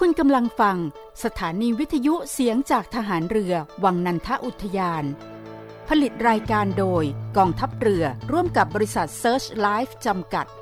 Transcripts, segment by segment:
คุณกำลังฟังสถานีวิทยุเสียงจากทหารเรือวังนันทอุทยานผลิตรายการโดยกองทัพเรือร่วมกับบริษัท Search Life จำกัด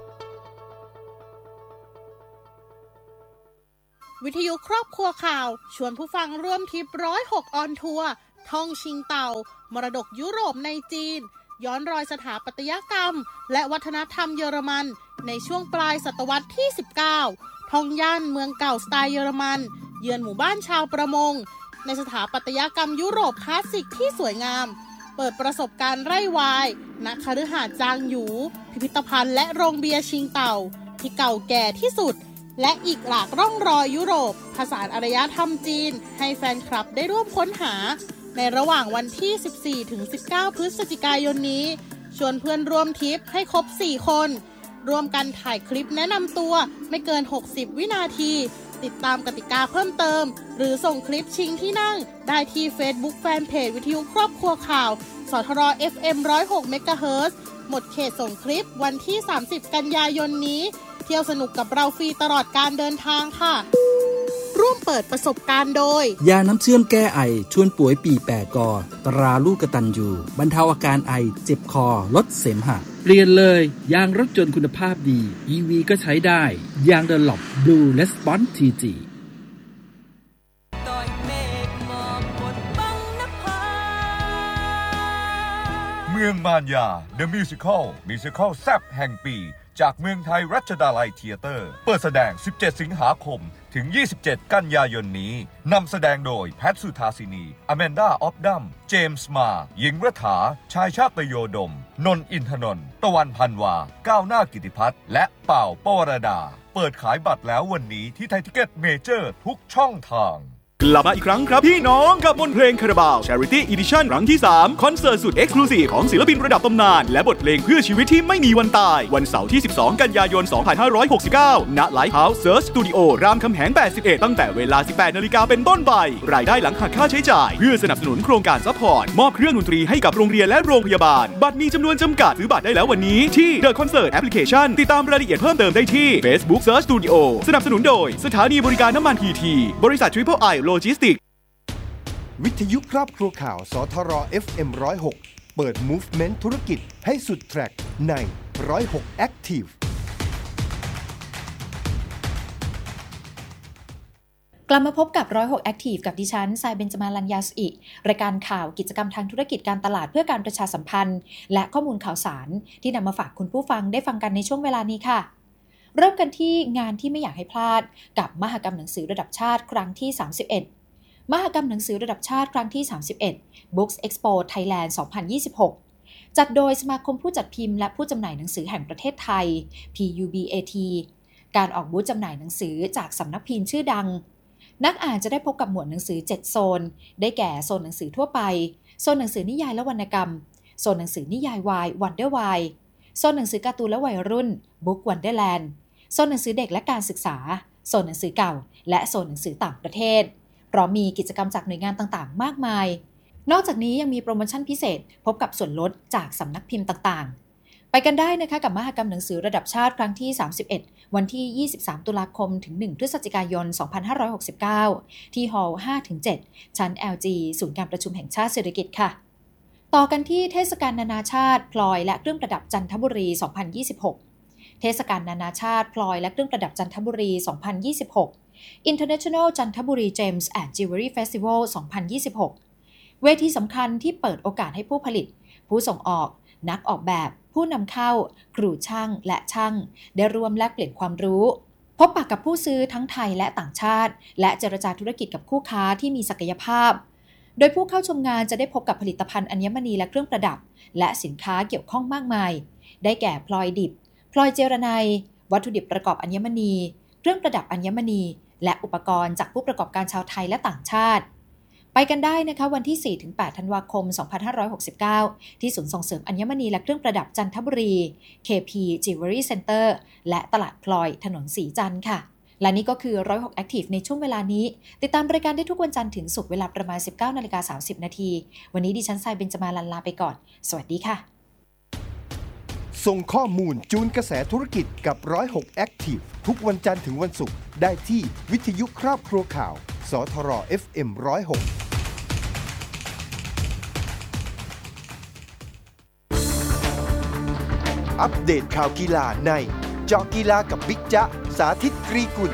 วิทยุครอบครัวข่าวชวนผู้ฟังร่วมทริป106ออนทัวร์ท่องชิงเต่ามรดกยุโรปในจีนย้อนรอยสถาปัตยกรรมและวัฒนธรรมเยอรมันในช่วงปลายศตวรรษที่19ท่องย่านเมืองเก่าสไตล์เยอรมันเยือนหมู่บ้านชาวประมงในสถาปัตยกรรมยุโรปคลาสสิกที่สวยงามเปิดประสบการณ์ไร่วายณคฤหาสน์จางหยูพิพิธภัณฑ์และโรงเบียร์ชิงเต่าที่เก่าแก่ที่สุดและอีกหลากร่องรอยยุโรปผสานอารยธรรมจีนให้แฟนคลับได้ร่วมค้นหาในระหว่างวันที่ 14-19 พฤศจิกายนนี้ชวนเพื่อนร่วมทริปให้ครบ 4 คนร่วมกันถ่ายคลิปแนะนำตัวไม่เกิน 60 วินาทีติดตามกติกาเพิ่มเติมหรือส่งคลิปชิงที่นั่งได้ที่ Facebook Fanpage วิทยุครอบครัวข่าวสทร FM 106 เมกะเฮิรตซ์หมดเขตส่งคลิปวันที่ 30 กันยายนนี้เที่ยวสนุกกับเราฟรีตลอดการเดินทางค่ะร่วมเปิดประสบการณ์โดยยาน้ำเชื่อมแก้ไอชวนป่วยปีแปดกอตราลูกกตัญญูบรรเทาอาการไอเจ็บคอลดเสมหะเปลี่ยนเลยยางรถยนต์คุณภาพดี EV ก็ใช้ได้ยาง Dunlop Blue Response TG เมืองมารยา The Musical แซ่บแห่งปีจากเมืองไทยรัชดาลัยเธียเตอร์เปิดแสดง17 สิงหาคมถึง27 กันยายนนี้นำแสดงโดยแพทสุธาสินีอแมนดาออฟดัมเจมส์มาหญิงรัฐาชายชาตโยดมนนท์อินทนนท์ตะวันพันวาก้าวหน้ากิติพัฒน์และเป่าปวรดาเปิดขายบัตรแล้ววันนี้ที่ไทยทิเก็ตเมเจอร์ทุกช่องทางกลับมาอีกครั้งครับพี่น้องกับมนต์เพลงคาราบาว Charity Edition ครั้งที่3คอนเสิร์ตสุด Exclusive ของศิลปินระดับตำนานและบทเพลงเพื่อชีวิตที่ไม่มีวันตายวันเสาร์ที่12กันยายน2569ณ Lighthouse Search Studio รามคำแหง81ตั้งแต่เวลา 18 น.เป็นต้นไปรายได้หลังหักค่าใช้จ่ายเพื่อสนับสนุนโครงการซัพพอร์ตมอบเครื่องดนตรีให้กับโรงเรียนและโรงพยาบาลบัตรมีจำนวนจำกัดซื้อบัตรได้แล้ววันนี้ที่ The Concert Application ติดตามรายละเอียดเพิ่มเติมได้ที่ Facebook Search Studio สนับสนุนโดยสถานีบริการน้ำมัน PT บริษัท Triple I Logistics วิทยุครอบครัวข่าวสทร FM 106เปิด Movement ธุรกิจให้สุดแทร็กใน106 Active กลับมาพบกับ106 Active กับดิฉันทรายเบญจมาลัญญาสุอิรายการข่าวกิจกรรมทางธุรกิจการตลาดเพื่อการประชาสัมพันธ์และข้อมูลข่าวสารที่นำมาฝากคุณผู้ฟังได้ฟังกันในช่วงเวลานี้ค่ะเริ่มกันที่งานที่ไม่อยากให้พลาดกับมหกรรมหนังสือระดับชาติครั้งที่31มหกรรมหนังสือระดับชาติครั้งที่31 Books Expo Thailand 2026 จัดโดยสมาคมผู้จัดพิมพ์และผู้จำหน่ายหนังสือแห่งประเทศไทย PUBAT การออกบูธจำหน่ายหนังสือจากสำนักพิมพ์ชื่อดังนักอ่านจะได้พบกับหมวดหนังสือ7โซนได้แก่โซนหนังสือทั่วไปโซนหนังสือนิยายและวรรณกรรมโซนหนังสือนิยายวาย Wonder Wide โซนหนังสือการ์ตูนและวัยรุ่น Book Wonderland โซนหนังสือเด็กและการศึกษาโซนหนังสือเก่าและโซนหนังสือต่างประเทศพร้อมมีกิจกรรมจากหน่วยงานต่างๆมากมายนอกจากนี้ยังมีโปรโมชั่นพิเศษพบกับส่วนลดจากสำนักพิมพ์ต่างๆไปกันได้นะคะกับมหกรรมหนังสือระดับชาติครั้งที่31วันที่23ตุลาคมถึง1พฤศจิกายน2569ที่ฮอลล์ 5-7 ชั้น LG ศูนย์การประชุมแห่งชาติเศรษฐกิจค่ะต่อกันที่เทศกาลนานาชาติพลอยและเครื่องประดับจันทบุรี2026เทศกาลนานาชาติพลอยและเครื่องประดับจันทบุรี2026 International จันทบุรี Gems and Jewelry Festival 2026 เวทีสำคัญที่เปิดโอกาสให้ผู้ผลิตผู้ส่งออกนักออกแบบผู้นำเข้าครูช่างและช่างได้ร่วมแลกเปลี่ยนความรู้พบปะกับผู้ซื้อทั้งไทยและต่างชาติและเจรจาธุรกิจกับคู่ค้าที่มีศักยภาพโดยผู้เข้าชมงานจะได้พบกับผลิตภัณฑ์อัญมณีและเครื่องประดับและสินค้าเกี่ยวข้องมากมายได้แก่พลอยดิบพลอยเจรไนวัตถุดิบประกอบอัญมณีเครื่องประดับอัญมณีและอุปกรณ์จากผู้ประกอบการชาวไทยและต่างชาติไปกันได้นะคะวันที่ 4-8 ธันวาคม 2569 ที่ศูนย์ส่งเสริมอัญมณีและเครื่องประดับจันทบุรี KP Jewelry Center และตลาดพลอยถนนสีจันทร์ค่ะและนี่ก็คือ106 Active ในช่วงเวลานี้ติดตามรายการได้ทุกวันจันทร์ถึงศุกร์เวลาประมาณ 19:30 น.วันนี้ดิฉันทรายเบญจมาลันลาไปก่อนสวัสดีค่ะส่งข้อมูลจูนกระแสธุรกิจกับ106 Active ทุกวันจันทร์ถึงวันศุกร์ได้ที่วิทยุครอบครัวข่าวสทร FM 106อัปเดตข่าวกีฬาในเจาะกีฬากับบิ๊กจ๊ะสาธิตกรีกุล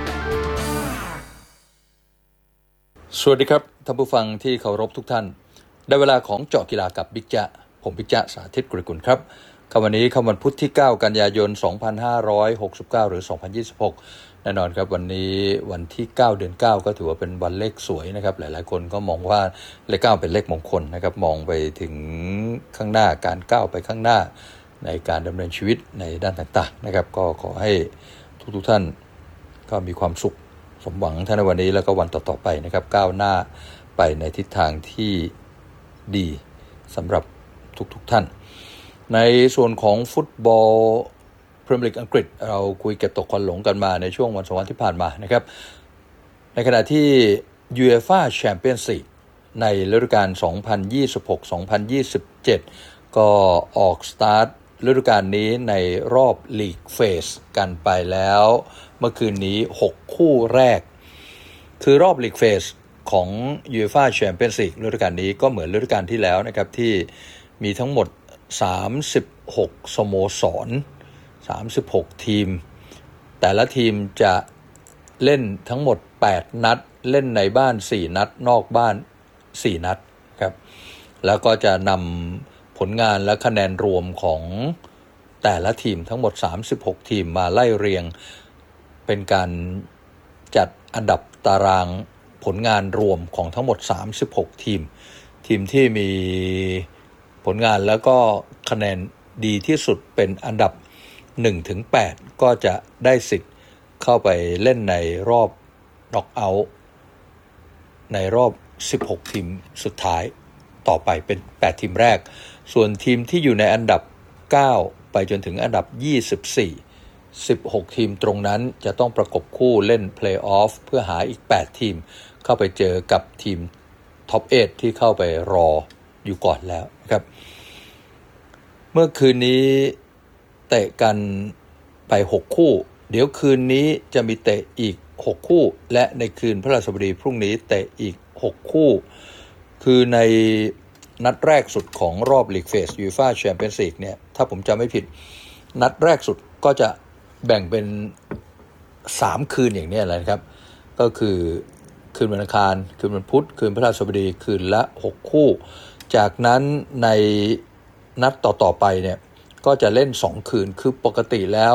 สวัสดีครับท่านผู้ฟังที่เคารพทุกท่านได้เวลาของเจาะกีฬากับบิ๊กจ๊ะผมบิ๊กจ๊ะสาธิตกรีกุลครับวันนี้วันพุธที่9กันยายน2569หรือ2026แน่นอนครับวันนี้วันที่9เดือน9ก็ถือว่าเป็นวันเลขสวยนะครับหลายๆคนก็มองว่าเลข9เป็นเลขมงคลนะครับมองไปถึงข้างหน้าการก้าวไปข้างหน้าในการดำเนินชีวิตในด้านต่างๆนะครับก็ขอให้ทุกท่านก็มีความสุขสมหวังทั้งในวันนี้แล้วก็วันต่อๆไปนะครับก้าวหน้าไปในทิศทางที่ดีสำหรับทุกท่านในส่วนของฟุตบอลพรีเมียร์ลีกอังกฤษเราคุยเก็บตกควันหลงกันมาในช่วงวัน2วันที่ผ่านมานะครับในขณะที่ UEFA Champions League ในฤดูกาล 2026-2027 ก็ออกสตาร์ทฤดูกาลนี้ในรอบลีกเฟสกันไปแล้วเมื่อคืนนี้6คู่แรกคือรอบลีกเฟสของ UEFA Champions League ฤดูกาลนี้ก็เหมือนฤดูกาลที่แล้วนะครับที่มีทั้งหมด36สโมสร36ทีมแต่ละทีมจะเล่นทั้งหมด8นัดเล่นในบ้าน4นัดนอกบ้าน4นัดครับแล้วก็จะนำผลงานและคะแนนรวมของแต่ละทีมทั้งหมด36ทีมมาไล่เรียงเป็นการจัดอันดับตารางผลงานรวมของทั้งหมด36ทีมที่มีผลงานแล้วก็คะแนนดีที่สุดเป็นอันดับ 1-8 ก็จะได้สิทธิ์เข้าไปเล่นในรอบน็อกเอาท์ในรอบ16ทีมสุดท้ายต่อไปเป็น8ทีมแรกส่วนทีมที่อยู่ในอันดับ9ไปจนถึงอันดับ24 16ทีมตรงนั้นจะต้องประกบคู่เล่นเพลย์ออฟเพื่อหาอีก8ทีมเข้าไปเจอกับทีมท็อป8ที่เข้าไปรออยู่ก่อนแล้วนะครับเมื่อคืนนี้เตะกันไป6คู่เดี๋ยวคืนนี้จะมีเตะอีก6คู่และในคืนพฤหัสบดีพรุ่งนี้เตะอีก6คู่คือในนัดแรกสุดของรอบลีกเฟส UEFA Champions League เนี่ยถ้าผมจำไม่ผิดนัดแรกสุดก็จะแบ่งเป็น3คืนอย่างนี้แหละครับก็คือคืนวันอังคารคืนวันพุธคืนพฤหัสบดีคืนละ6คู่จากนั้นในนัดต่อไปเนี่ยก็จะเล่น2คืนคือปกติแล้ว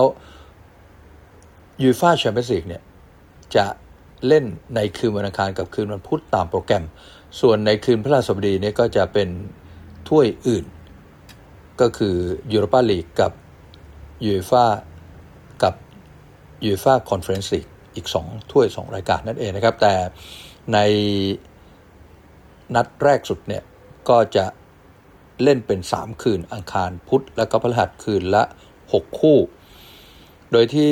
UEFA Champions League เนี่ยจะเล่นในคืนวันอังคารกับคืนวันพุธตามโปรแกรมส่วนในคืนพฤหัสบดีเนี่ยก็จะเป็นถ้วยอื่นก็คือ Europa League กับ UEFA Conference League อีก2ถ้วย2รายการนั่นเองนะครับแต่ในนัดแรกสุดเนี่ยก็จะเล่นเป็น3คืนอังคารพุธและก็พฤหัสคืนละ6คู่โดยที่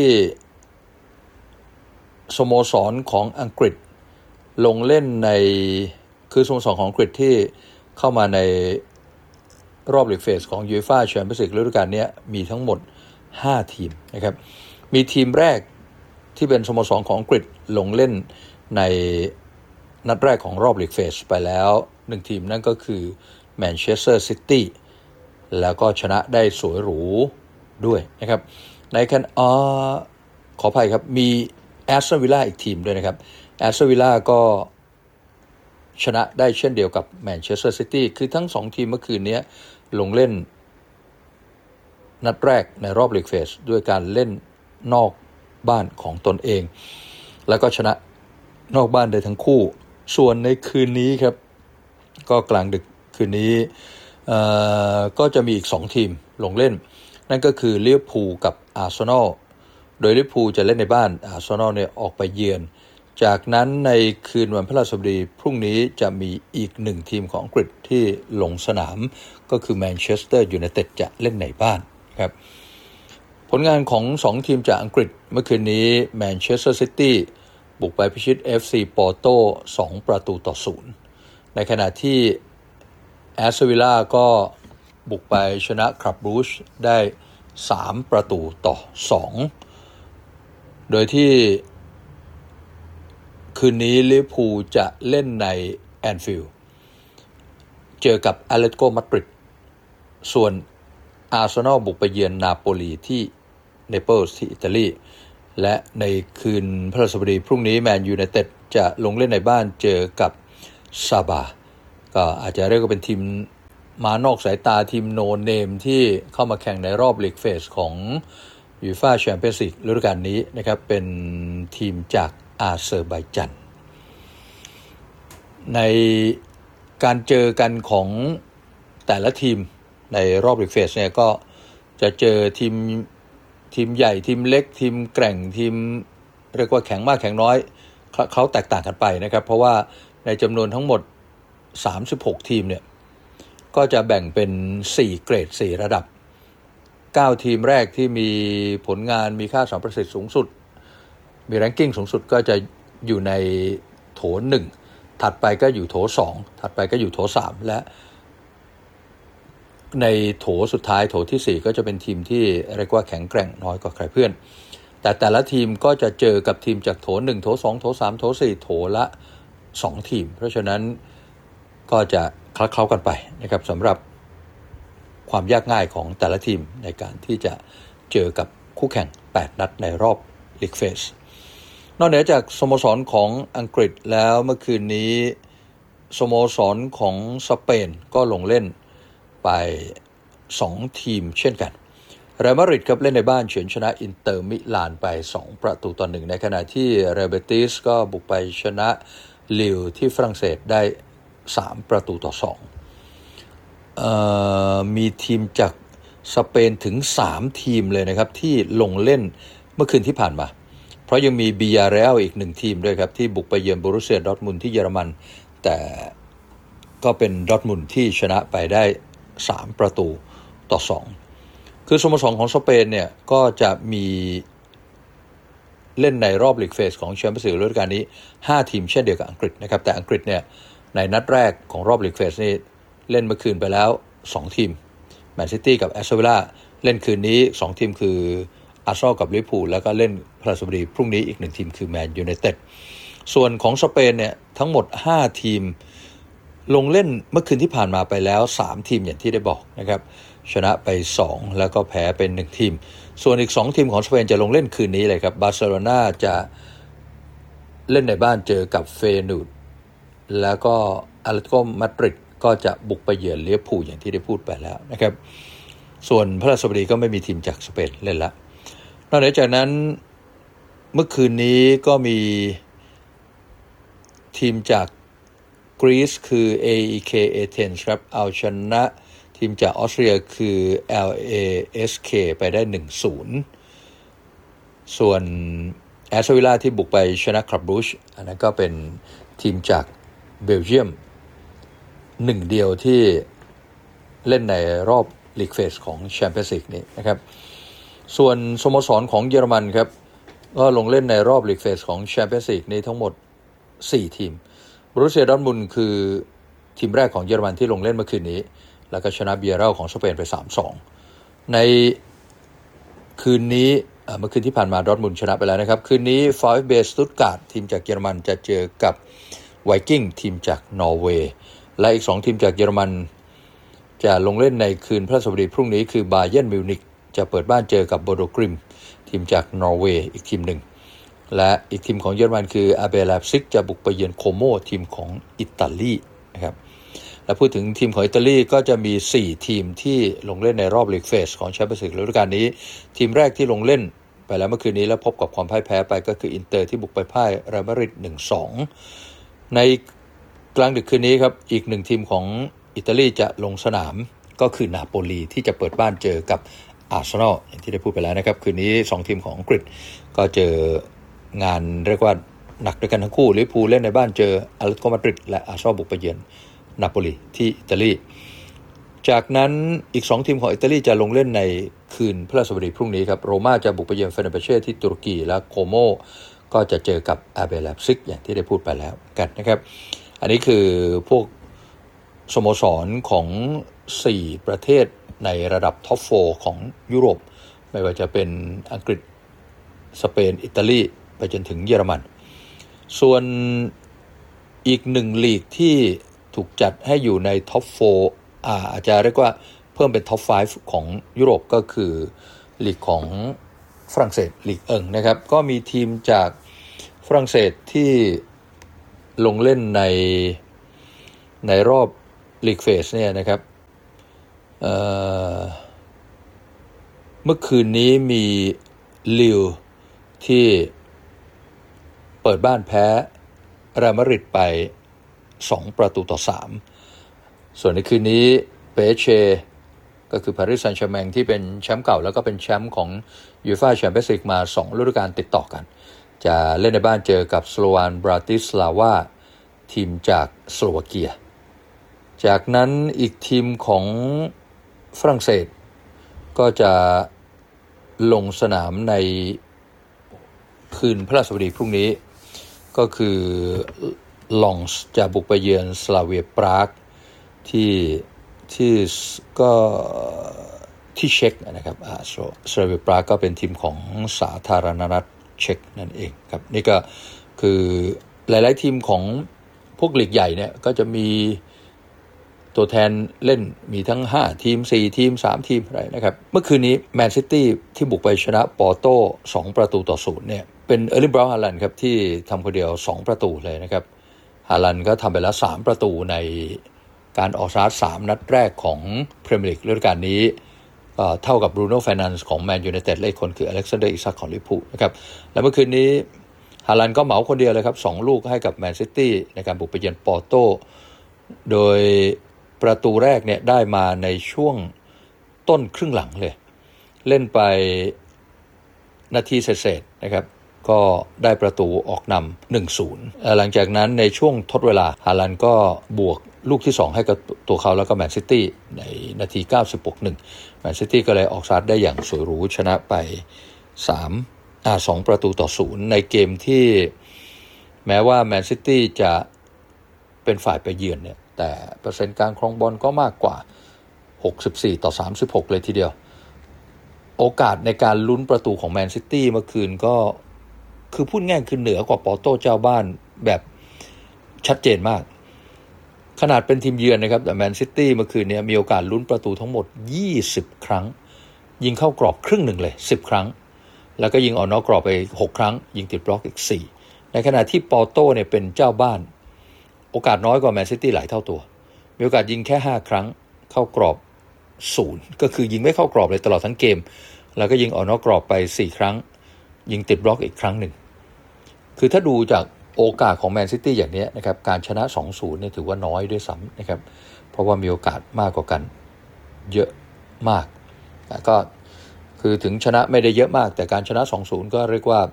สโมสรของอังกฤษลงเล่นในคือสโมสรของอังกฤษที่เข้ามาในรอบลีกเฟสของ UEFA Champions League ฤดูกาลนี้มีทั้งหมด5ทีมนะครับมีทีมแรกที่เป็นสโมสรของอังกฤษลงเล่นในนัดแรกของรอบลีกเฟสไปแล้ว1ทีมนั่นก็คือแมนเชสเตอร์ซิตี้แล้วก็ชนะได้สวยหรูด้วยนะครับในขณะขออภัยครับมีแอสตันวิลล่าอีกทีมด้วยนะครับแอสตันวิลล่าก็ชนะได้เช่นเดียวกับแมนเชสเตอร์ซิตี้คือทั้ง2ทีมเมื่อคืนนี้ลงเล่นนัดแรกในรอบลีกเฟสด้วยการเล่นนอกบ้านของตนเองแล้วก็ชนะนอกบ้านได้ทั้งคู่ส่วนในคืนนี้ครับก็กลางดึกคืนนี้ก็จะมีอีก2ทีมลงเล่นนั่นก็คือลิเวอร์พูลกับอาร์เซนอลโดยลิเวอร์พูลจะเล่นในบ้านอาร์เซนอลเนี่ยออกไปเยือนจากนั้นในคืนวันพฤหัสบดีพรุ่งนี้จะมีอีก1ทีมของอังกฤษที่ลงสนามก็คือแมนเชสเตอร์ยูไนเต็ดจะเล่นในบ้านครับผลงานของ2ทีมจากอังกฤษเมื่อคืนนี้แมนเชสเตอร์ซิตี้บุกไปพิชิต FC ปอร์โต2-0ในขณะที่แอสตันวิลล่าก็บุกไปชนะคลับบรูชได้ 3-2โดยที่คืนนี้ลิเวอร์พูลจะเล่นในแอนฟิลด์เจอกับแอตเลติโกมาดริดส่วนอาร์เซนอลบุกไปเยือนนาโปลีที่เนเปิลส์ที่อิตาลีและในคืนพฤหัสบดีพรุ่งนี้แมนยูไนเต็ดจะลงเล่นในบ้านเจอกับซาบาก็อาจจะเรียกว่าเป็นทีมมานอกสายตาทีมโนเนมที่เข้ามาแข่งในรอบลีกเฟสของยูฟ่าแชมเปี้ยนส์ลีกฤดูกาลนี้นะครับเป็นทีมจากอาเซอร์ไบจันในการเจอกันของแต่ละทีมในรอบลีกเฟสเนี่ยก็จะเจอทีมใหญ่ทีมเล็กทีมแกร่งทีมเรียกว่าแข็งมากแข็งน้อยเขาแตกต่างกันไปนะครับเพราะว่าในจำนวนทั้งหมด36ทีมเนี่ยก็จะแบ่งเป็น4เกรด4ระดับ9ทีมแรกที่มีผลงานมีค่าสัมประสิทธิ์สูงสุดมีแรงกิ้งสูงสุดก็จะอยู่ในโถ1ถัดไปก็อยู่โถ2ถัดไปก็อยู่โถ3และในโถสุดท้ายโถที่4ก็จะเป็นทีมที่เรียกว่าแข็งแกร่งน้อยกว่าใครเพื่อนแต่ละทีมก็จะเจอกับทีมจากโถ1โถ2โถ3โถ4โถละ2ทีมเพราะฉะนั้นก็จะคล้าๆกันไปนะครับสำหรับความยากง่ายของแต่ละทีมในการที่จะเจอกับคู่แข่ง8นัดในรอบลีกเฟสนอกเหนือจากสโมสรของอังกฤษแล้วเมื่อคืนนี้สโมสรของสเปนก็ลงเล่นไป2ทีมเช่นกันเรอัลมาดริดครับเล่นในบ้านเฉือนชนะอินเตอร์มิลานไป2-1ในขณะที่เรอัลเบติสก็บุกไปชนะลิลที่ฝรั่งเศสได้3-2มีทีมจากสเปนถึง3ทีมเลยนะครับที่ลงเล่นเมื่อคืนที่ผ่านมาเพราะยังมีบิยาเรอัลอีก1ทีมด้วยครับที่บุกไปเยือนโบรุเซียดอร์ทมุนด์ที่เยอรมันแต่ก็เป็นดอร์ทมุนด์ที่ชนะไปได้3-2คือสโมสรของสเปนเนี่ยก็จะมีเล่นในรอบลีกเฟสของแชมเปี้ยนส์ลีกฤดูกาลนี้5ทีมเช่นเดียวกับอังกฤษนะครับแต่อังกฤษเนี่ยในนัดแรกของรอบลีกเฟสนี่เล่นเมื่อคืนไปแล้ว2ทีมแมนซิตี้กับแอสตันวิลล่าเล่นคืนนี้2ทีมคืออาร์เซนอลกับลิเวอร์พูลแล้วก็เล่นพฤหัสบดีพรุ่งนี้อีก1ทีมคือแมนยูไนเต็ดส่วนของสเปนเนี่ยทั้งหมด5ทีมลงเล่นเมื่อคืนที่ผ่านมาไปแล้ว3ทีมอย่างที่ได้บอกนะครับชนะไป2แล้วก็แพ้เป็น1ทีมส่วนอีก2ทีมของสเปนจะลงเล่นคืนนี้เลยครับบาร์เซโลนาจะเล่นในบ้านเจอกับเฟย์นูร์ดแล้วก็แอตเลติโกมาดริดก็จะบุกไปเยือนลิเวอร์พูลอย่างที่ได้พูดไปแล้วนะครับส่วนพฤหัสบดีก็ไม่มีทีมจากสเปนเล่นละนอกจากนั้นเมื่อคืนนี้ก็มีทีมจากกรีซคือ AEK Athens ครับเอาชนะทีมจากออสเตรียคือ LASK ไปได้ 1-0 ส่วนแอสตันวิลล่าที่บุกไปชนะคลับ บรูชอันนั้นก็เป็นทีมจากเบลเยียมหนึ่งเดียวที่เล่นในรอบลีกเฟสของแชมเปี้ยนส์ลีกนี้นะครับส่วนสโมสรของเยอรมันครับก็ลงเล่นในรอบลีกเฟสของแชมเปี้ยนส์ลีกนี้ทั้งหมด4ทีมบรูเซียดอร์ทมุนด์คือทีมแรกของเยอรมันที่ลงเล่นเมื่อคืนนี้แล้วก็ชนะเบียเรลของสเปนไป 3-2 ในคืนนี้เมื่อคืนที่ผ่านมาดอร์ทมุนด์ชนะไปแล้วนะครับคืนนี้VfBสตุตการ์ททีมจากเยอรมันจะเจอกับไวกิ้งทีมจากนอร์เวย์และอีก2ทีมจากเยอรมันจะลงเล่นในคืนพฤหัสบดีพรุ่งนี้คือบาเยิร์นมิวนิกจะเปิดบ้านเจอกับโบโดกริมทีมจากนอร์เวย์อีกทีมหนึ่งและอีกทีมของเยอรมันคืออาร์เบไลป์ซิกจะบุกไปเยือนโคโมทีมของอิตาลีนะครับและพูดถึงทีมของอิตาลีก็จะมี4ทีมที่ลงเล่นในรอบลีกเฟสของแชมเปี้ยนส์ลีกฤดูกาลนี้ทีมแรกที่ลงเล่นไปแล้วเมื่อคืนนี้แล้วพบกับความพ่ายแพ้ไปก็คืออินเตอร์ที่บุกไปพ่ายเรอัลมาดริด 1-2 ในกลางดึกคืนนี้ครับอีก1ทีมของอิตาลีจะลงสนามก็คือนาโปลีที่จะเปิดบ้านเจอกับอาร์เซนอลอย่างที่ได้พูดไปแล้วนะครับคืนนี้2ทีมของอังกฤษก็เจองานเรียกว่าหนักด้วยกันทั้งคู่ลิเวอร์พูลเล่นในบ้านเจอแอตเลติโกมาดริดและอาร์เซนอลบุกไปเยือนนาโปลีที่อิตาลีจากนั้นอีก2ทีมของอิตาลีจะลงเล่นในคืนพฤหัสบดีพรุ่งนี้ครับโรม่าจะบุกไปเยือนเฟเนอร์บาเช่ที่ตุรกีและโคโมก็จะเจอกับอาร์เบไลป์ซิกอย่างที่ได้พูดไปแล้วกันนะครับอันนี้คือพวกสโมสรของ4ประเทศในระดับท็อป4ของยุโรปไม่ว่าจะเป็นอังกฤษสเปนอิตาลีไปจนถึงเยอรมันส่วนอีกหนึ่งลีกที่ถูกจัดให้อยู่ในท็อป4อาจจะเรียกว่าเพิ่มเป็นท็อป5ของยุโรปก็คือลีกของฝรั่งเศสลีกนะครับก็มีทีมจากฝรั่งเศสที่ลงเล่นในรอบลีกเฟสเนี่ยนะครับเมื่อคืนนี้มีลิลที่เปิดบ้านแพ้เรอัลมาดริดไป2-3ส่วนในคืนนี้เปเชก็คือปารีสแซงต์แชร์แมงที่เป็นแชมป์เก่าแล้วก็เป็นแชมป์ของยูฟ่าแชมเปี้ยนส์ลีกมา2ฤดูกาลติดต่อกันจะเล่นในบ้านเจอกับสโลวานบราติสลาวาทีมจากสโลวาเกียจากนั้นอีกทีมของฝรั่งเศสก็จะลงสนามในคืนพฤหัสบดีพรุ่งนี้ก็คือลองส์จะบุกไปเยือนสลาเวียปรากที่ก็ที่เช็กนะครับสลาเวียปรากก็เป็นทีมของสาธารณรัฐเช็กนั่นเองครับนี่ก็คือหลายๆทีมของพวกลีกใหญ่เนี่ยก็จะมีตัวแทนเล่นมีทั้ง5ทีม4ทีม3ทีมอะไรนะครับเมื่อคืนนี้แมนซิตี้ที่บุกไปชนะปอร์โต้2-0เนี่ยเป็นเออร์ลิง บราวน์ ฮาลันด์ครับที่ทำคนเดียว2ประตูเลยนะครับฮาลันด์ก็ทำไปแล้ว3ประตูในการออกสตาร์ท3นัดแรกของพรีเมียร์ลีกฤดูกาลนี้เท่ากับบรูโน่ เฟอร์นันเดสของแมนยูไนเต็ดและอีกคนคืออเล็กซานเดอร์ อิซักของลิเวอร์พูลนะครับและเมื่อคืนนี้ฮาลันด์ก็เหมาคนเดียวเลยครับ2ลูกให้กับแมนซิตี้ในการบุกไปเยือนปอร์โต้โดยประตูแรกเนี่ยได้มาในช่วงต้นครึ่งหลังเลยเล่นไปนาทีเศษๆนะครับก็ได้ประตูออกนำ 1-0 หลังจากนั้นในช่วงทดเวลาฮาลันด์ก็บวกลูกที่2ให้กับตัวเขาแล้วก็แมนซิตี้ในนาที90+1แมนซิตี้ก็เลยออกสตาร์ทได้อย่างสวยหรูชนะไป2-0ในเกมที่แม้ว่าแมนซิตี้จะเป็นฝ่ายไปเยือนเนี่ยแต่เปอร์เซ็นต์การครองบอลก็มากกว่า64-36เลยทีเดียวโอกาสในการลุ้นประตูของแมนซิตี้เมื่อคืนก็คือพูดง่ายคือเหนือกว่าปอร์โต้เจ้าบ้านแบบชัดเจนมากขนาดเป็นทีมเยือนนะครับแต่แมนซิตี้เมื่อคืนนี้มีโอกาสลุ้นประตูทั้งหมด20ครั้งยิงเข้ากรอบครึ่งหนึ่งเลย10ครั้งแล้วก็ยิงออกนอกกรอบไป6ครั้งยิงติดบล็อกอีก4ในขณะที่ปอร์โต้เนี่ยเป็นเจ้าบ้านโอกาสน้อยกว่าแมนซิตี้หลายเท่าตัวมีโอกาสยิงแค่5ครั้งเข้ากรอบ0ก็คือยิงไม่เข้ากรอบเลยตลอดทั้งเกมแล้วก็ยิงออกนอกกรอบไป4ครั้งยิงติดบล็อกอีกครั้งหนึ่งคือถ้าดูจากโอกาสของแมนซิตี้อย่างนี้นะครับการชนะ 2-0 เนี่ยถือว่าน้อยด้วยซ้ำนะครับเพราะว่ามีโอกาสมากกว่ากันเยอะมากก็คือถึงชนะไม่ได้เยอะมากแต่การชนะ 2-0 ก็เรียกว่า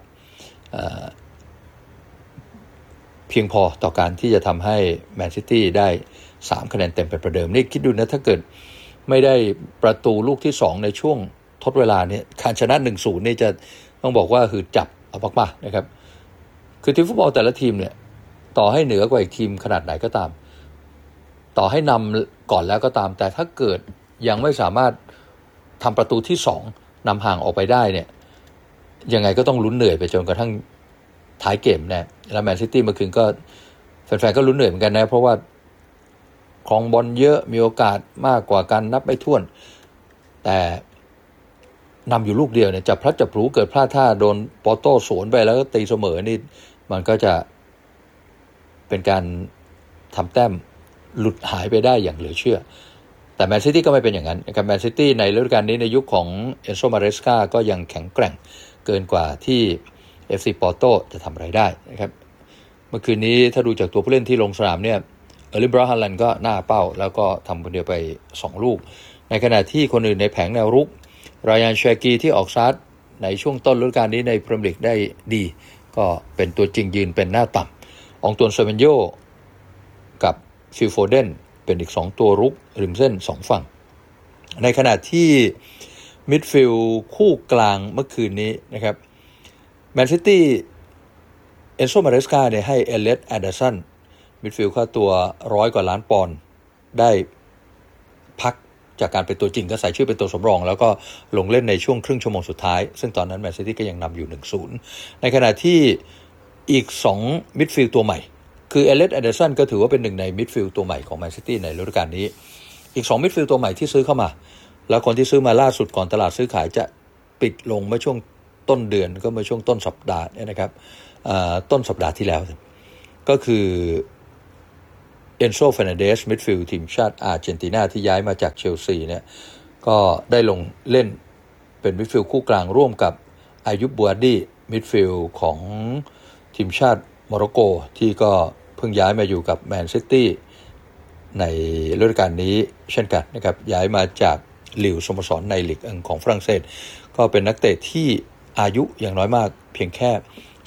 เพียงพอต่อการที่จะทำให้แมนซิตี้ได้3คะแนนเต็มเป็นประเดิมนี่คิดดูนะถ้าเกิดไม่ได้ประตูลูกที่2ในช่วงทดเวลาเนี่ยการชนะ 1-0 นี่จะต้องบอกว่าคือจับเอามากๆนะครับคือทีมฟุตบอลแต่ละทีมเนี่ยต่อให้เหนือกว่าอีกทีมขนาดไหนก็ตามต่อให้นำก่อนแล้วก็ตามแต่ถ้าเกิดยังไม่สามารถทำประตูที่2นำห่างออกไปได้เนี่ยยังไงก็ต้องลุ้นเหนื่อยไปจนกระทั่งท้ายเกมนะแล้วแมนซิตี้เมื่อคืนก็แฟนๆก็ลุ้นเหนื่อยเหมือนกันนะเพราะว่าครองบอลเยอะมีโอกาสมากกว่ากันนับไม่ถ้วนแต่นำอยู่ลูกเดียวเนี่ยจับพลัดจับผลูเกิดพลาดท่าโดนปอร์โต้สวนไปแล้วก็ตีเสมอนี่มันก็จะเป็นการทำแต้มหลุดหายไปได้อย่างเหลือเชื่อแต่แมนซิตี้ก็ไม่เป็นอย่างนั้นนะครับแมนซิตี้ในฤดูกาลนี้ในยุคของเอนโซ มาเรสกาก็ยังแข็งแกร่งเกินกว่าที่ FC ปอร์โต้จะทำอะไรได้นะครับเมื่อคืนนี้ถ้าดูจากตัวผู้เล่นที่ลงสนามเนี่ยเออร์ลิง บราวน์ ฮาลันด์ก็หน้าเป้าแล้วก็ทำคนเดียวไป2ลูกในขณะที่คนอื่นในแผงแนวรุกรายานแชกีที่ออกสตาร์ทในช่วงต้นฤดูกาลนี้ในพรีเมียร์ลีกได้ดีก็เป็นตัวจริงยืนเป็นหน้าต่ำอองตวน เซเมนโญกับฟิล โฟเดนเป็นอีก2ตัวรุกริมเส้น2ฝั่งในขณะที่มิดฟิลด์คู่กลางเมื่อคืนนี้นะครับแมนซิตี้เอนโซ มาเรสกาเนี่ยให้เอเลียต แอนเดอร์สันมิดฟิลด์ค่าตัว100 กว่าล้านปอนด์ได้พักจากการเป็นตัวจริงก็ใส่ชื่อเป็นตัวสำรองแล้วก็ลงเล่นในช่วงครึ่งชั่วโมงสุดท้ายซึ่งตอนนั้นแมนซิตี้ก็ยังนำอยู่ 1-0 ในขณะที่อีก2มิดฟิลด์ตัวใหม่คือเอเลสแอนเดอร์สันก็ถือว่าเป็นหนึ่งในมิดฟิลด์ตัวใหม่ของแมนซิตี้ในฤดูกาลนี้อีก2มิดฟิลด์ตัวใหม่ที่ซื้อเข้ามาแล้วคนที่ซื้อมาล่าสุดก่อนตลาดซื้อขายจะปิดลงเมื่อช่วงต้นเดือนก็เมื่อช่วงต้นสัปดาห์เนี่ยนะครับต้นสัปดาห์ที่แล้วก็คือเอนโซ เฟร์นันเดสมิดฟิลด์ทีมชาติอาร์เจนตินาที่ย้ายมาจากเชลซีเนี่ยก็ได้ลงเล่นเป็นมิดฟิลด์คู่กลางร่วมกับอายุบบัวดีมิดฟิลด์ของทีมชาติโมร็อกโกที่ก็เพิ่งย้ายมาอยู่กับแมนซิตี้ในฤดูกาลนี้เช่นกันนะครับย้ายมาจากลิลสโมสรในลีกของฝรั่งเศสก็เป็นนักเตะที่อายุอย่างน้อยมากเพียงแค่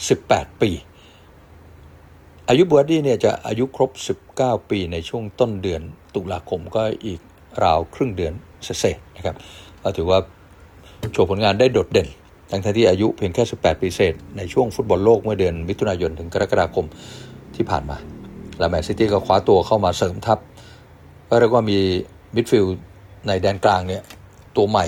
18ปีอายุบัวดี้เนี่ยจะอายุครบ19ปีในช่วงต้นเดือนตุลาคมก็อีกราวครึ่งเดือนเศษนะครับก็ถือว่าโชว์ผลงานได้โดดเด่นทั้งที่อายุเพียงแค่18ปีเศษในช่วงฟุตบอลโลกเมื่อเดือนมิถุนายนถึงกรกฎาคมที่ผ่านมาและแมนซิตี้ก็คว้าตัวเข้ามาเสริมทัพก็เรียกว่ามีมิดฟิลด์ในแดนกลางเนี่ยตัวใหม่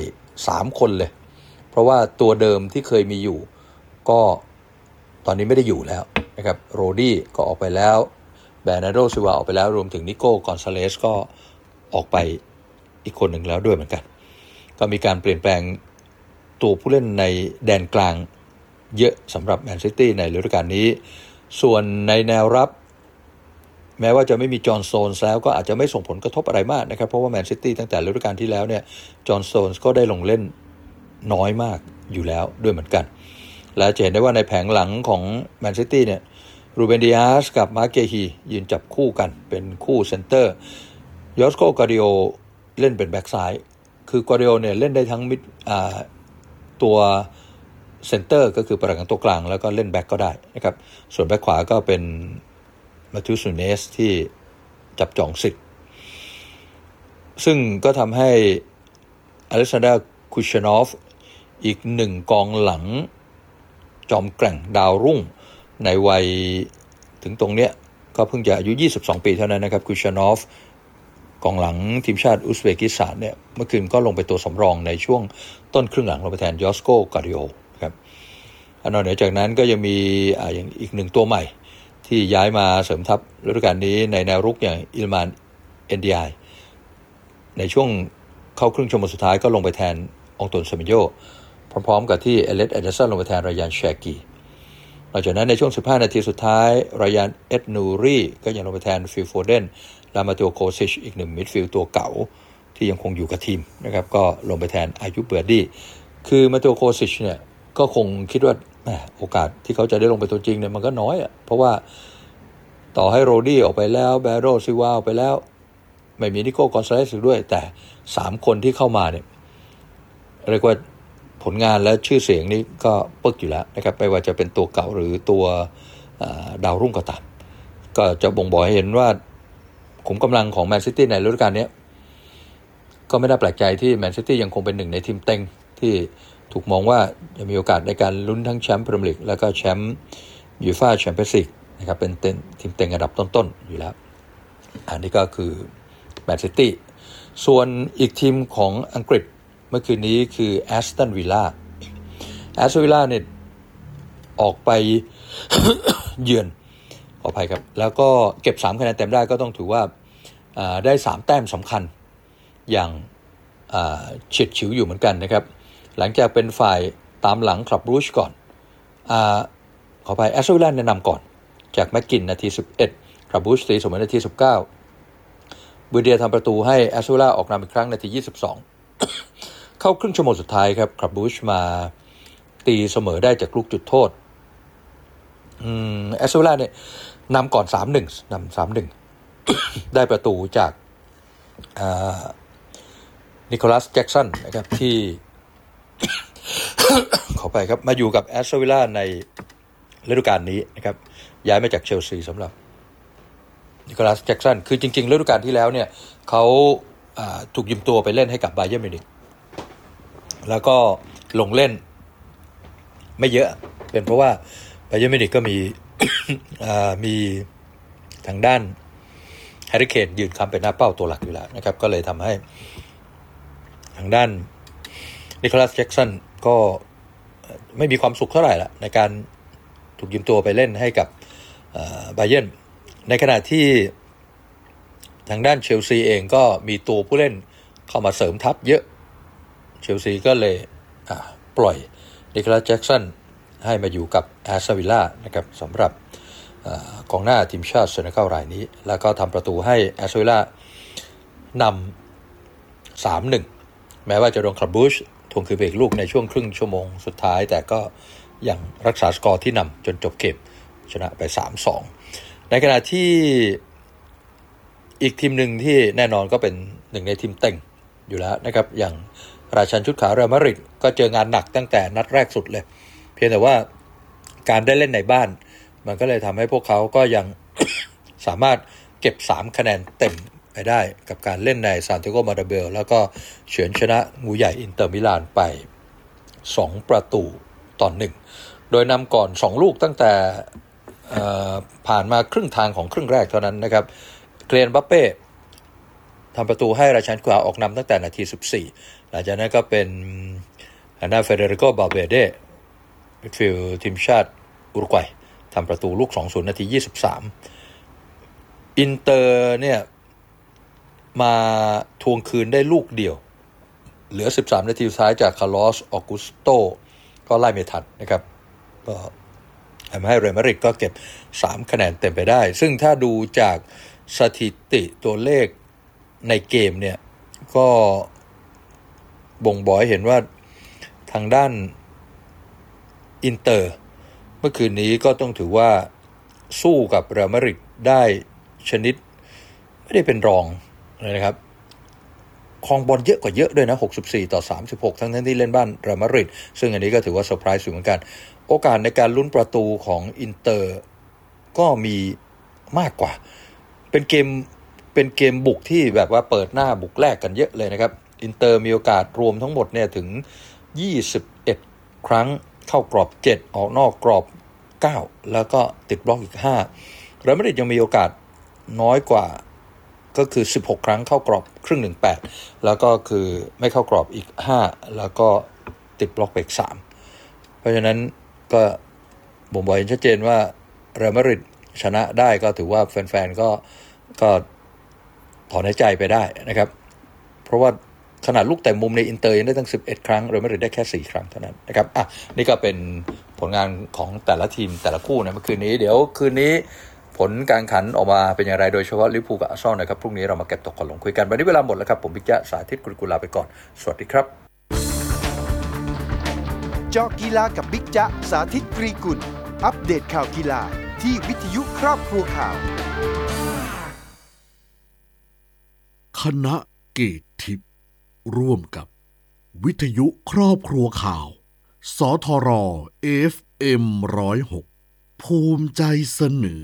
3คนเลยเพราะว่าตัวเดิมที่เคยมีอยู่ก็ตอนนี้ไม่ได้อยู่แล้วนะครับโรดี้ก็ออกไปแล้วแบรนาร์โด ซิลวาออกไปแล้วรวมถึงนิโก้กอนซาเลสก็ออกไปอีกคนหนึ่งแล้วด้วยเหมือนกันก็มีการเปลี่ยนแปลงตัวผู้เล่นในแดนกลางเยอะสำหรับแมนซิตี้ในฤดูกาลนี้ส่วนในแนวรับแม้ว่าจะไม่มีจอห์นสโตนส์แล้วก็อาจจะไม่ส่งผลกระทบอะไรมากนะครับเพราะว่าแมนซิตี้ตั้งแต่ฤดูกาลที่แล้วเนี่ยจอห์นสโตนส์ก็ได้ลงเล่นน้อยมากอยู่แล้วด้วยเหมือนกันและจะเห็นได้ว่าในแผงหลังของแมนซิตี้เนี่ยรูเบน ดิอาสกับมาร์ค เกฮียืนจับคู่กันเป็นคู่เซนเตอร์ยอสโก กาดิโอเล่นเป็นแบ็กซ้ายคือกาดิโอเนี่ยเล่นได้ทั้งมิดตัวเซนเตอร์ก็คือประกันตัวกลางแล้วก็เล่นแบ็กก็ได้นะครับส่วนแบ็กขวาก็เป็นมาทิวส นูเนสที่จับจองสิทธิ์ซึ่งก็ทำให้อเล็กซานเดอร์ คูชานอฟอีกหนึ่งกองหลังจอมแกร่งดาวรุ่งในวัยถึงตรงเนี้ยก็เพิ่งจะอายุ22ปีเท่านั้นนะครับคูชานอฟกองหลังทีมชาติอุซเบกิสถานเนี่ยเมื่อคืนก็ลงไปตัวสำรองในช่วงต้นครึ่งหลังลงไปแทนยอสโก กาดิโอครับนอกจากนั้นก็ยังมีอย่างอีกหนึ่งตัวใหม่ที่ย้ายมาเสริมทัพฤดูกาลนี้ในแนวรุกอย่างอิลมาน เอนดีไอในช่วงเข้าครึ่งชั่วโมงสุดท้ายก็ลงไปแทนองตุน เซมิโยพร้อมๆกับที่เอเลส แอนเดอร์สันลงไปแทนรายาน แชกีหลังจากนั้นในช่วง15นาทีสุดท้ายรายาน เอ็ดนูรีก็ยังลงไปแทนฟิล โฟเดนและมาเตโอ โคซิชอีกหนึ่งมิดฟิลด์ตัวเก่าที่ยังคงอยู่กับทีมนะครับก็ลงไปแทนอายุเบอร์ดี้คือมาเตโอ โคซิชเนี่ยก็คงคิดว่าโอกาสที่เขาจะได้ลงไปตัวจริงเนี่ยมันก็น้อยเพราะว่าต่อให้โรดี้ออกไปแล้วแบโร ซิวาออกไปแล้วไม่มีนิโก้ กอนซาเลสด้วยแต่3คนที่เข้ามาเนี่ยเรียกว่าผลงานและชื่อเสียงนี้ก็ปึกอยู่แล้วนะครับไม่ว่าจะเป็นตัวเก่าหรือตัวดาวรุ่งก็ตามก็จะบ่งบอกให้เห็นว่าขุมกำลังของแมนซิตี้ในฤดูกาลนี้ก็ไม่น่าแปลกใจที่แมนซิตี้ยังคงเป็นหนึ่งในทีมเต็งที่ถูกมองว่าจะมีโอกาสในการลุ้นทั้งแชมป์พรีเมียร์ลีกแล้วก็แชมป์ยูฟ่าแชมเปี้ยนส์ลีกนะครับเป็นทีมเต็งอันดับต้นๆอยู่แล้วอันนี้ก็คือแมนซิตี้ส่วนอีกทีมของอังกฤษเมื่อคืนนี้คือแอสตันวิลล่าเนี่ยออกไป เยือนขออภัยครับแล้วก็เก็บ3คะแนนเต็มได้ก็ต้องถือว่าได้3แต้มสำคัญอย่างเฉียดฉิวอยู่เหมือนกันนะครับหลังจากเป็นฝ่ายตามหลังคลับรูชก่อนขออภัยแอสตันวิลล่าแนะนำก่อนจากแม็กกินนาที11คลับรูชตีเสมอนาที19บูเดียทำประตูให้แอสตันวิลล่าออกนำอีกครั้งนาที22เข้าครึ่งชั่วโมงสุดท้ายครับคลับรูชมาตีเสมอได้จากลูกจุดโทษแอสตันวิลล่าเนี่ยนำก่อน 3-1 ได้ประตูจากนิโคลัส แจ็กสันนะครับที่ ขอไปครับมาอยู่กับแอสตันวิลล่าในฤดูกาลนี้นะครับย้ายมาจากเชลซีสำหรับนิโคลัส แจ็กสันคือจริงๆฤดูกาลที่แล้วเนี่ยเขาถูกยืมตัวไปเล่นให้กับบาเยิร์นมิวนิกแล้วก็ลงเล่นไม่เยอะเป็นเพราะว่าบาเยิร์นมิวนิกก็มี มีทางด้านแฮร์รี่เคนยืนค้ำเป็นหน้าเป้าตัวหลักอยู่แล้วนะครับก็เลยทำให้ทางด้านนิโคลัสแจ็กสันก็ไม่มีความสุขเท่าไหร่ละในการถูกยืมตัวไปเล่นให้กับบาเยิร์นในขณะที่ทางด้านเชลซีเองก็มีตัวผู้เล่นเข้ามาเสริมทัพเยอะเชลซีก็เลยปล่อยนิโคลัสแจ็กสันให้มาอยู่กับแอสตันวิลล่านะครับสำหรับกองหน้าทีมชาติเซเนกัลรายนี้แล้วก็ทำประตูให้แอสตันวิลล่านำ 3-1 แม้ว่าจะโดนคลับบูชทวงคืนไปอีกลูกในช่วงครึ่งชั่วโมงสุดท้ายแต่ก็ยังรักษาสกอร์ที่นำจนจบเกมชนะไป 3-2 ในขณะที่อีกทีมหนึ่งที่แน่นอนก็เป็นหนึ่งในทีมเต็งอยู่แล้วนะครับอย่างราชันชุดขาวเรอัลมาดริดก็เจองานหนักตั้งแต่นัดแรกสุดเลยเพียงแต่ว่าการได้เล่นในบ้านมันก็เลยทำให้พวกเขาก็ยัง สามารถเก็บ3คะแนนเต็มไปได้กับการเล่นในซานติอาโก บาร์นาเบลแล้วก็เฉือนชนะงูใหญ่อินเตอร์มิลานไป2-1โดยนำก่อน2ลูกตั้งแต่ผ่านมาครึ่งทางของครึ่งแรกเท่านั้นนะครับเกลียน บัปเป้ทำประตูให้ราชันชุดขาวออกนำตั้งแต่นาที14หลังจากนั้นก็เป็นฮานาเฟเดริโก บาลเบเดมิดฟิลด์ทีมชาติอุรุกวัยทำประตูลูก 2-0 นาที23อินเตอร์เนี่ยมาทวงคืนได้ลูกเดียวเหลือ13นาทีสุดท้ายจากคาร์ลอส ออกุสโตก็ไล่ไม่ทันนะครับก็ทำให้เรอัลมาดริดก็เก็บ3คะแนนเต็มไปได้ซึ่งถ้าดูจากสถิติตัวเลขในเกมเนี่ยก็บ่งบอกให้เห็นว่าทางด้านอินเตอร์เมื่อคืนนี้ก็ต้องถือว่าสู้กับเรอัลมาดริดได้ชนิดไม่ได้เป็นรองเลยนะครับครองบอลเยอะกว่าเยอะด้วยนะ64-36ทั้งที่เล่นบ้านเรอัลมาดริดซึ่งอันนี้ก็ถือว่าเซอร์ไพรส์อยู่เหมือนกันโอกาสในการลุ้นประตูของอินเตอร์ก็มีมากกว่าเป็นเกมบุกที่แบบว่าเปิดหน้าบุกแรกกันเยอะเลยนะครับอินเตอร์มีโอกาสรวมทั้งหมดเนี่ยถึง21ครั้งเข้ากรอบ7ออกนอกกรอบ9แล้วก็ติดบล็อกอีก5เรอัลมาดริดยังมีโอกาสน้อยกว่าก็คือ16ครั้งเข้ากรอบครึ่ง1-8แล้วก็คือไม่เข้ากรอบอีก5แล้วก็ติดบล็อกไปอีก3เพราะฉะนั้นก็บ่งบอกเห็นชัดเจนว่าเรอัลมาดริดชนะได้ก็ถือว่าแฟนๆก็ถอนหายใจไปได้นะครับเพราะว่าขนาดลูกแต่มุมในอินเตอร์ยังได้ตั้ง11ครั้งเรอัลมาดริดได้แค่4ครั้งเท่านั้นนะครับนี่ก็เป็นผลงานของแต่ละทีมแต่ละคู่นะเมื่อคืนนี้เดี๋ยวคืนนี้ผลการขันออกมาเป็นอย่างไรโดยเฉพาะลิเวอร์พูลกับอาร์เซนอลนะครับพรุ่งนี้เรามาเก็บตกก่อนลงคุยกันวันนี้เวลาหมดแล้วครับผมบิ๊กจ๊ะสาธิตกุลาไปก่อนสวัสดีครับเจาะกีฬากับบิ๊กจ๊ะสาธิตกรีกุลอัปเดตข่าวกีฬาที่วิทยุครอบครัวข่าวคณะเกตทิพย์ร่วมกับวิทยุครอบครัวข่าวสทร FM 106ภูมิใจเสนอ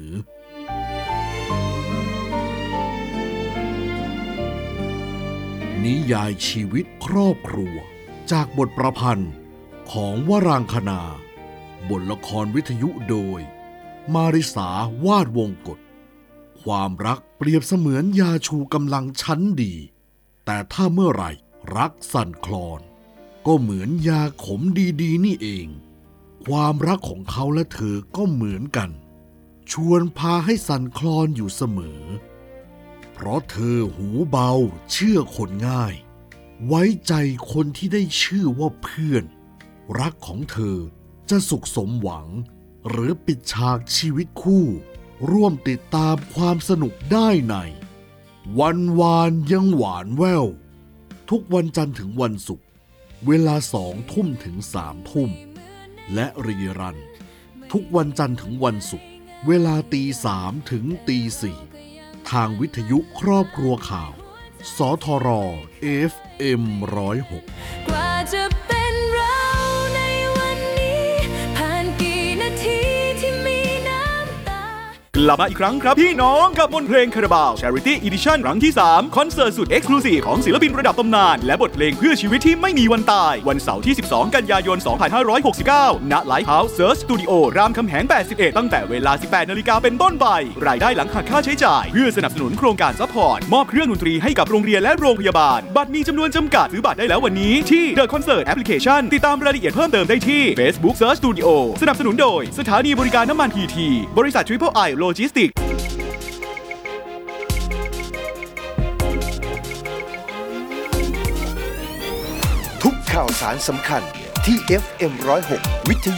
นิยายชีวิตครอบครัวจากบทประพันธ์ของวรางคณาบทละครวิทยุโดยมาริสาวาดวงกฎความรักเปรียบเสมือนยาชูกำลังชั้นดีแต่ถ้าเมื่อไหร่รักสั่นคลอนก็เหมือนยาขมดีๆนี่เองความรักของเขาและเธอก็เหมือนกันชวนพาให้สั่นคลอนอยู่เสมอเพราะเธอหูเบาเชื่อคนง่ายไว้ใจคนที่ได้ชื่อว่าเพื่อนรักของเธอจะสุขสมหวังหรือปิดฉากชีวิตคู่ร่วมติดตามความสนุกได้ในวันวานยังหวานแว่วทุกวันจันทร์ถึงวันศุกร์เวลา20:00 นถึง3:00 นและรีรันทุกวันจันทร์ถึงวันศุกร์เวลา 3:00 ถึง 4:00 ทางวิทยุครอบครัวข่าวสทร FM 106 กว่าจะเป็นเราในวันนี้ผ่านกี่นาทีที่มีน้ำตากลับมาอีกครั้งครับพี่น้องกับบทเพลงคาราบาว Charity Edition ครั้งที่ 3 คอนเสิร์ตสุด Exclusive ของศิลปินระดับตำนานและบทเพลงเพื่อชีวิตที่ไม่มีวันตายวันเสาร์ที่ 12 กันยายน 2569 ณ Lighthouse Search Studio รามคำแหง 81 ตั้งแต่เวลา 18 นาฬิกาเป็นต้นไปรายได้หลังหักค่าใช้จ่ายเพื่อสนับสนุนโครงการซัพพอร์ตมอบเครื่องดนตรีให้กับโรงเรียนและโรงพยาบาลบัตรมีจำนวนจำกัดซื้อบัตรได้แล้ววันนี้ที่ The Concert Application ติดตามรายละเอียดเพิ่มเติมได้ที่ Facebook Search Studio สนับสนุนโดยสถานีบริการน้ำมัน PT บริษัท Triple I Logistics ทุกข่าวสารสำคัญที่ FM 106 วิทยุ